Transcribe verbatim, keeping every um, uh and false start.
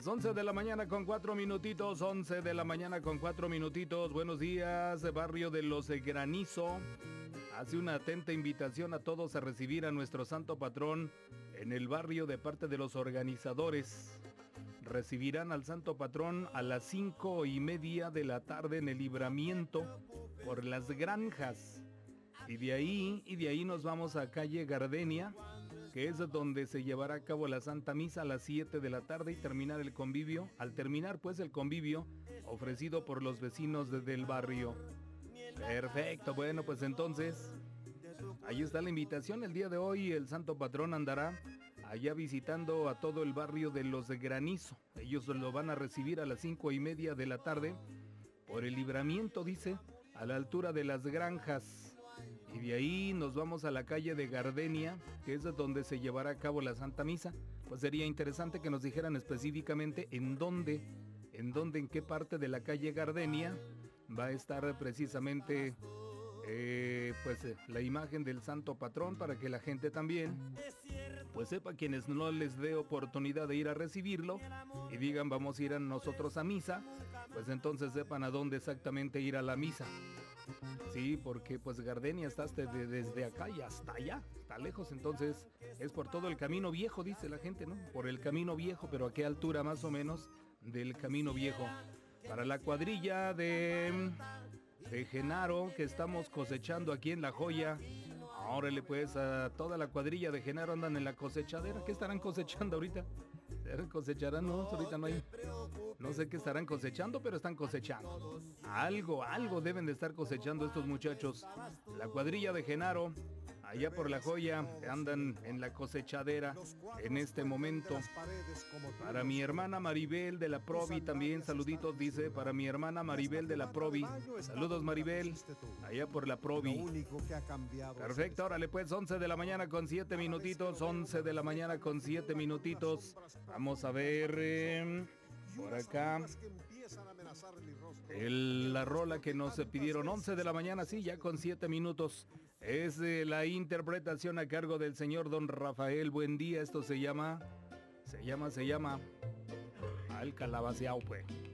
Las once de la mañana con cuatro minutitos, once de la mañana con cuatro minutitos. Buenos días, barrio de Los Granizo. Hace una atenta invitación a todos a recibir a nuestro santo patrón en el barrio de parte de los organizadores. Recibirán al santo patrón a las cinco y media de la tarde en el Libramiento por Las Granjas. Y de ahí, y de ahí nos vamos a calle Gardenia, que es donde se llevará a cabo la Santa Misa a las siete de la tarde y terminar el convivio. Al terminar pues el convivio ofrecido por los vecinos de, del barrio. Perfecto, bueno pues entonces ahí está la invitación. El día de hoy el santo patrón andará allá visitando a todo el barrio de Los Granizo. Ellos lo van a recibir a las cinco y media de la tarde por el Libramiento, dice, a la altura de Las Granjas. Y de ahí nos vamos a la calle de Gardenia, que es donde se llevará a cabo la Santa Misa. Pues sería interesante que nos dijeran específicamente en dónde, en dónde, en qué parte de la calle Gardenia va a estar precisamente eh, pues eh, la imagen del santo patrón, para que la gente también pues sepa, quienes no les dé oportunidad de ir a recibirlo y digan vamos a ir a nosotros a misa, pues entonces sepan a dónde exactamente ir a la misa. Sí, porque pues Gardenia está hasta de, desde acá y hasta allá, está lejos, entonces es por todo el camino viejo, dice la gente, ¿no? Por el camino viejo, pero a qué altura más o menos del camino viejo. Para la cuadrilla de, de Genaro que estamos cosechando aquí en La Joya, órale pues, a toda la cuadrilla de Genaro andan en la cosechadera. ¿Qué estarán cosechando ahorita? ¿Cosecharán? No, ahorita no hay. No sé qué estarán cosechando, pero están cosechando. Algo, algo deben de estar cosechando estos muchachos. La cuadrilla de Genaro, allá por La Joya, andan en la cosechadera en este momento. Para mi hermana Maribel de la Provi también, saluditos, dice, para mi hermana Maribel de la Provi. Saludos, Maribel, allá por La Provi. Perfecto, órale pues, once de la mañana con siete minutitos, once de la mañana con siete minutitos. Vamos a ver... Eh... Por acá, el, la rola que nos pidieron, once de la mañana, sí, ya con siete minutos. Es eh, la interpretación a cargo del señor Don Rafael. Buen día, esto se llama, se llama, se llama Al Calabaceao, pues.